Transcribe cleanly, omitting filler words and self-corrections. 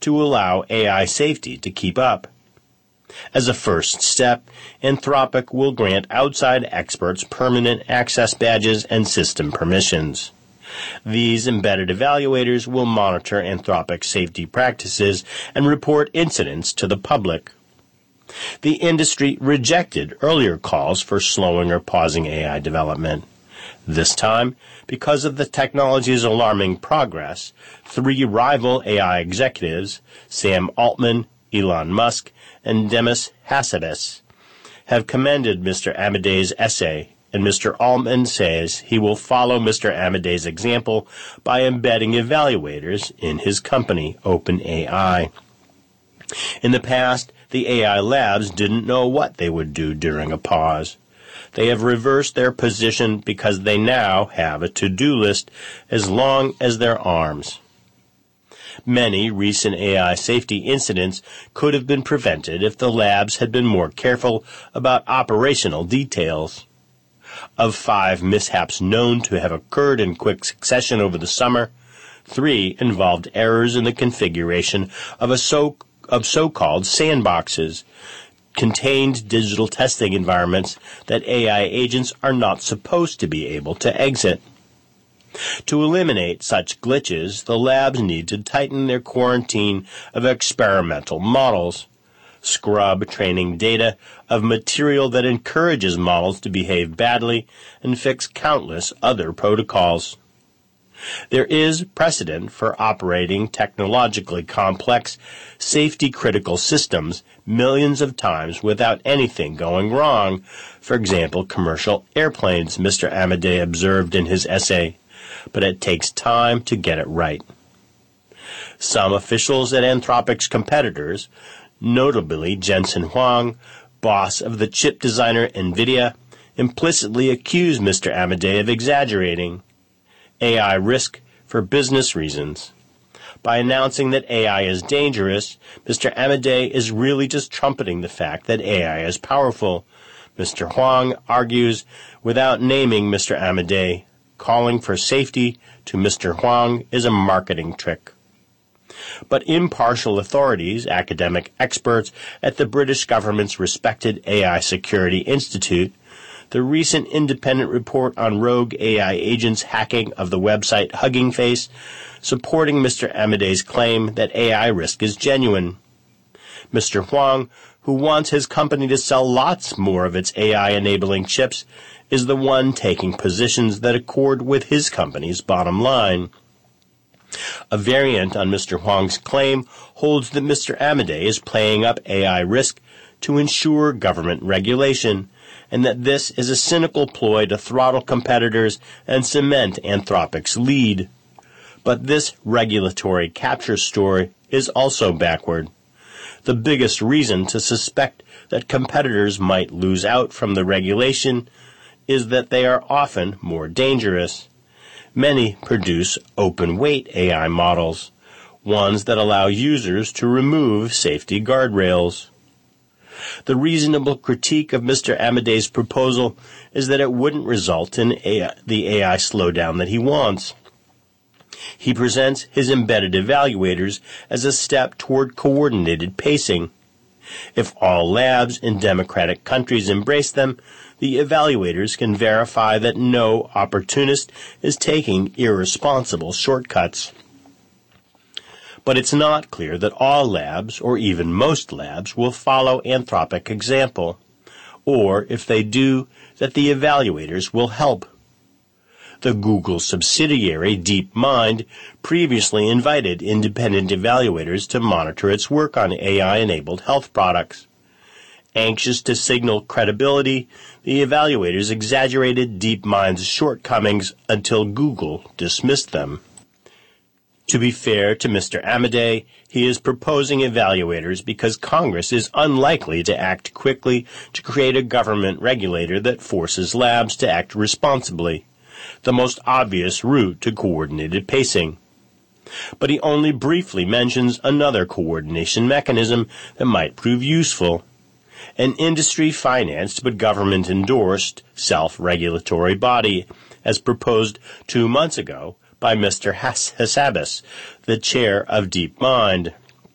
to allow AI safety to keep up. As a first step, Anthropic will grant outside experts permanent access badges and system permissions. These embedded evaluators will monitor Anthropic's safety practices and report incidents to the public. The industry rejected earlier calls for slowing or pausing AI development. This time, because of the technology's alarming progress, 3 rival AI executives, Sam Altman, Elon Musk, and Demis Hassabis, have commended Mr. Amadei's essay, and Mr. Altman says he will follow Mr. Amadei's example by embedding evaluators in his company, OpenAI. In the past, the AI labs didn't know what they would do during a pause. They have reversed their position because they now have a to-do list as long as their arms. Many recent AI safety incidents could have been prevented if the labs had been more careful about operational details. Of 5 mishaps known to have occurred in quick succession over the summer, 3 involved errors in the configuration of so-called sandboxes, contained digital testing environments that AI agents are not supposed to be able to exit. To eliminate such glitches, the labs need to tighten their quarantine of experimental models, scrub training data of material that encourages models to behave badly, and fix countless other protocols. There is precedent for operating technologically complex, safety-critical systems millions of times without anything going wrong. For example, commercial airplanes, Mr. Amadei observed in his essay. But it takes time to get it right. Some officials at Anthropic's competitors, notably Jensen Huang, boss of the chip designer NVIDIA, implicitly accuse Mr. Amadei of exaggerating AI risk for business reasons. By announcing that AI is dangerous, Mr. Amadei is really just trumpeting the fact that AI is powerful. Mr. Huang argues without naming Mr. Amadei. Calling for safety to Mr. Huang is a marketing trick. But impartial authorities, academic experts at the British government's respected AI Security Institute, the recent independent report on rogue AI agents hacking of the website Hugging Face, supporting Mr. Amadei's claim that AI risk is genuine. Mr. Huang, who wants his company to sell lots more of its AI-enabling chips, is the one taking positions that accord with his company's bottom line. A variant on Mr. Huang's claim holds that Mr. Amadei is playing up AI risk to ensure government regulation, and that this is a cynical ploy to throttle competitors and cement Anthropic's lead. But this regulatory capture story is also backward. The biggest reason to suspect that competitors might lose out from the regulation is that they are often more dangerous. Many produce open-weight AI models, ones that allow users to remove safety guardrails. The reasonable critique of Mr. Amadei's proposal is that it wouldn't result in the AI slowdown that he wants. He presents his embedded evaluators as a step toward coordinated pacing. If all labs in democratic countries embrace them, the evaluators can verify that no opportunist is taking irresponsible shortcuts. But it's not clear that all labs, or even most labs, will follow Anthropic example, or if they do, that the evaluators will help. The Google subsidiary DeepMind previously invited independent evaluators to monitor its work on AI-enabled health products. Anxious to signal credibility, the evaluators exaggerated DeepMind's shortcomings until Google dismissed them. To be fair to Mr. Amadei, he is proposing evaluators because Congress is unlikely to act quickly to create a government regulator that forces labs to act responsibly, the most obvious route to coordinated pacing. But he only briefly mentions another coordination mechanism that might prove useful. An industry-financed but government-endorsed self-regulatory body, as proposed 2 months ago by Mr. Hassabis, the chair of DeepMind.